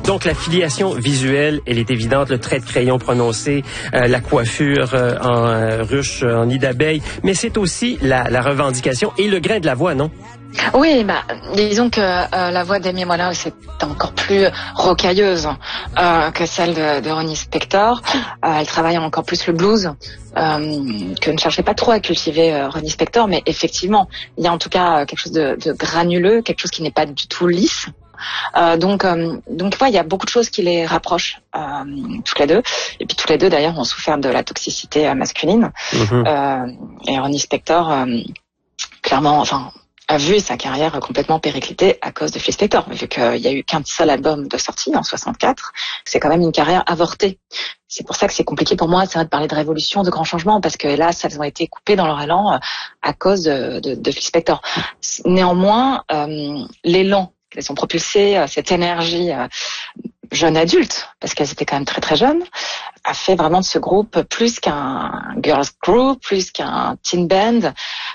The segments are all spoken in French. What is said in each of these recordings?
Donc, la filiation visuelle, elle est évidente, le trait de crayon prononcé, la coiffure en ruche, en nid d'abeille, mais c'est aussi la revendication et le grain de la voix, non? Oui, disons que la voix d'Amy Winehouse est encore plus rocailleuse que celle de Ronnie Spector. Elle travaille encore plus le blues, que ne cherchait pas trop à cultiver Ronnie Spector, mais effectivement, il y a en tout cas quelque chose de granuleux, quelque chose qui n'est pas du tout lisse. Donc ouais, il y a beaucoup de choses qui les rapprochent toutes les deux. Et puis toutes les deux d'ailleurs ont souffert de la toxicité masculine. Et Ronnie Spector, clairement, a vu sa carrière complètement périclitée à cause de Phil Spector, vu qu'il y a eu qu'un seul album de sortie en 64. C'est quand même une carrière avortée. C'est pour ça que c'est compliqué pour moi, c'est vrai, de parler de révolution, de grands changements, parce que hélas, elles ont été coupées dans leur élan à cause de Phil Spector. Néanmoins, l'élan qu'elles ont propulsé, cette énergie jeune adulte, parce qu'elles étaient quand même très très jeunes, a fait vraiment de ce groupe plus qu'un girls group, plus qu'un teen band.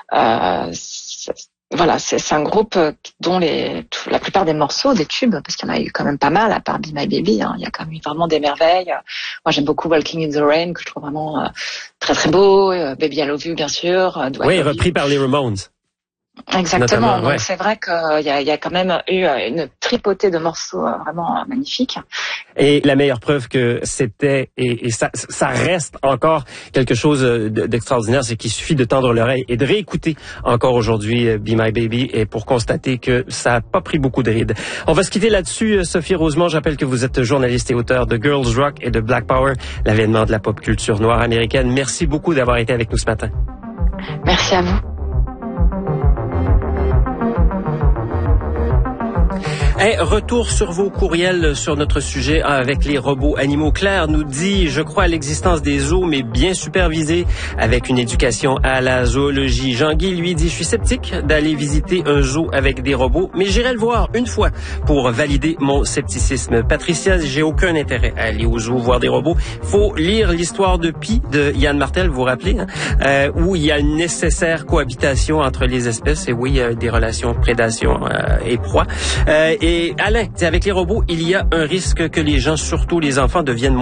Voilà, c'est un groupe dont la plupart des morceaux, des tubes, parce qu'il y en a eu quand même pas mal, à part Be My Baby, il y a quand même eu vraiment des merveilles. Moi, j'aime beaucoup Walking in the Rain, que je trouve vraiment très très beau. Baby I Love You, bien sûr. Oui, repris par les Ramones. Exactement. Notamment, donc c'est vrai qu'il y a quand même eu une tripotée de morceaux vraiment magnifiques. Et la meilleure preuve que c'était et ça reste encore quelque chose d'extraordinaire, c'est qu'il suffit de tendre l'oreille et de réécouter encore aujourd'hui Be My Baby et pour constater que ça a pas pris beaucoup de rides. On va se quitter là-dessus. Sophie Rosemont, j'appelle que vous êtes journaliste et auteur de Girls Rock et de Black Power, l'avènement de la pop culture noire américaine. Merci beaucoup d'avoir été avec nous ce matin. Merci à vous. Retour sur vos courriels sur notre sujet avec les robots animaux. Claire nous dit, je crois à l'existence des zoos, mais bien supervisés, avec une éducation à la zoologie. Jean-Guy, lui, dit, je suis sceptique d'aller visiter un zoo avec des robots, mais j'irai le voir une fois pour valider mon scepticisme. Patricia, j'ai aucun intérêt à aller au zoo voir des robots. Faut lire l'histoire de Pi de Yann Martel, vous vous rappelez, où il y a une nécessaire cohabitation entre les espèces, et oui, des relations prédation et proie. Et Alain, avec les robots, il y a un risque que les gens, surtout les enfants, deviennent